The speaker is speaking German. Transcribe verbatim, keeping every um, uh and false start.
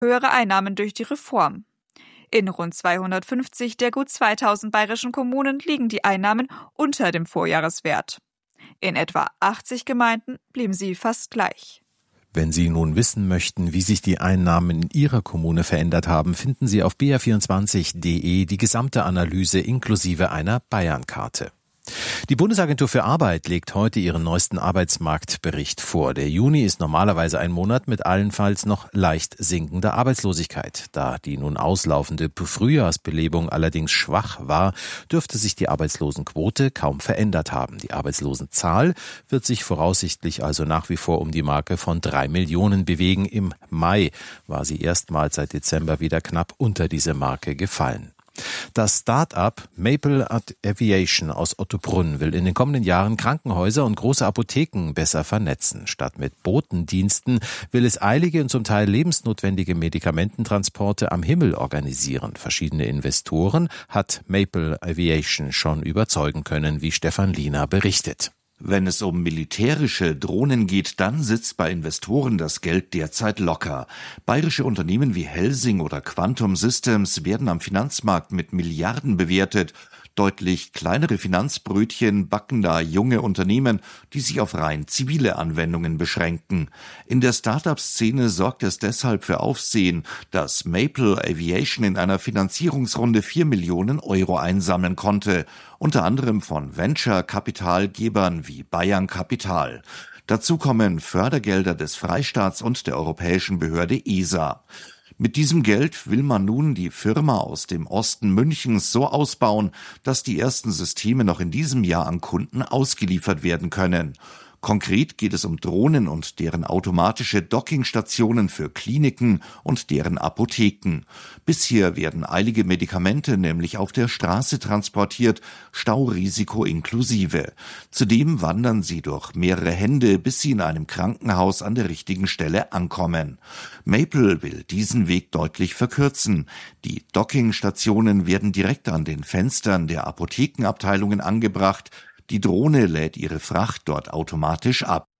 höhere Einnahmen durch die Reform. In rund zweihundertfünfzig der gut zweitausend bayerischen Kommunen liegen die Einnahmen unter dem Vorjahreswert. In etwa achtzig Gemeinden blieben sie fast gleich. Wenn Sie nun wissen möchten, wie sich die Einnahmen in Ihrer Kommune verändert haben, finden Sie auf b r vierundzwanzig punkt de die gesamte Analyse inklusive einer Bayernkarte. Die Bundesagentur für Arbeit legt heute ihren neuesten Arbeitsmarktbericht vor. Der Juni ist normalerweise ein Monat mit allenfalls noch leicht sinkender Arbeitslosigkeit. Da die nun auslaufende Frühjahrsbelebung allerdings schwach war, dürfte sich die Arbeitslosenquote kaum verändert haben. Die Arbeitslosenzahl wird sich voraussichtlich also nach wie vor um die Marke von drei Millionen bewegen. Im Mai war sie erstmals seit Dezember wieder knapp unter diese Marke gefallen. Das Start-up Maple Aviation aus Ottobrunn will in den kommenden Jahren Krankenhäuser und große Apotheken besser vernetzen. Statt mit Botendiensten will es eilige und zum Teil lebensnotwendige Medikamententransporte am Himmel organisieren. Verschiedene Investoren hat Maple Aviation schon überzeugen können, wie Stefan Liener berichtet. Wenn es um militärische Drohnen geht, dann sitzt bei Investoren das Geld derzeit locker. Bayerische Unternehmen wie Helsing oder Quantum Systems werden am Finanzmarkt mit Milliarden bewertet. Deutlich kleinere Finanzbrötchen backen da junge Unternehmen, die sich auf rein zivile Anwendungen beschränken. In der Start-up-Szene sorgt es deshalb für Aufsehen, dass Maple Aviation in einer Finanzierungsrunde vier Millionen Euro einsammeln konnte, unter anderem von Venture-Kapitalgebern wie Bayern Kapital. Dazu kommen Fördergelder des Freistaats und der europäischen Behörde E S A. Mit diesem Geld will man nun die Firma aus dem Osten Münchens so ausbauen, dass die ersten Systeme noch in diesem Jahr an Kunden ausgeliefert werden können. Konkret geht es um Drohnen und deren automatische Dockingstationen für Kliniken und deren Apotheken. Bisher werden eilige Medikamente nämlich auf der Straße transportiert, Staurisiko inklusive. Zudem wandern sie durch mehrere Hände, bis sie in einem Krankenhaus an der richtigen Stelle ankommen. Maple will diesen Weg deutlich verkürzen. Die Dockingstationen werden direkt an den Fenstern der Apothekenabteilungen angebracht. Die Drohne lädt ihre Fracht dort automatisch ab.